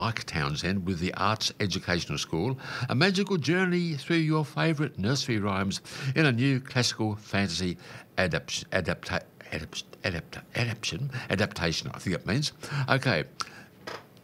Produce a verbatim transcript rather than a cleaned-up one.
Mike Townsend with the Arts Educational School, a magical journey through your favourite nursery rhymes in a new classical fantasy adapt, adapta, adapt, adapt, adaptation, adaptation, I think it means. Okay,